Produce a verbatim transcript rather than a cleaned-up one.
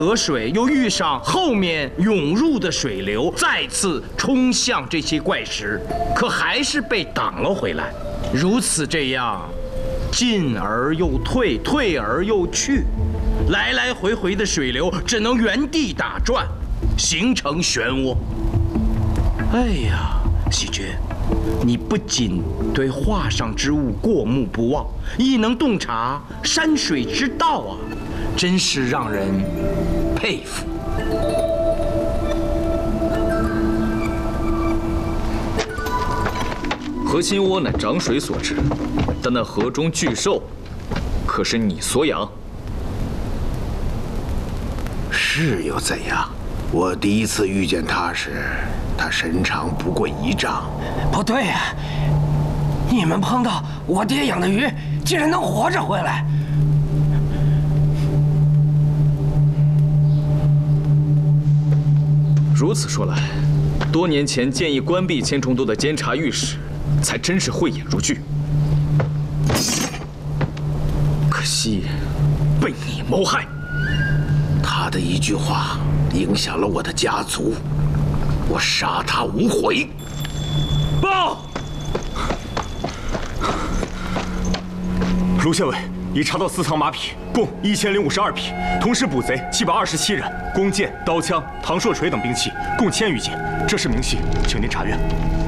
河水又遇上后面涌入的水流，再次冲向这些怪石，可还是被挡了回来。如此这样，进而又退，退而又去，来来回回的水流只能原地打转，形成漩涡。哎呀，喜鹊，你不仅对画上之物过目不忘，亦能洞察山水之道啊，真是让人佩服。 河心窝乃涨水所致，但那河中巨兽，可是你所养？ 是又怎样？我第一次遇见他时，他身长不过一丈。 不对呀、啊，你们碰到我爹养的鱼，竟然能活着回来。 如此说来，多年前建议关闭千重洞的监察御史，才真是慧眼如炬。可惜被你谋害。 他的一句话影响了我的家族，我杀他无悔。 报！ 卢县委已查到私藏马匹共一千零五十二匹，同时捕贼七百二十七人，弓箭、刀枪、唐槊锤等兵器共千余件。这是明细，请您查阅。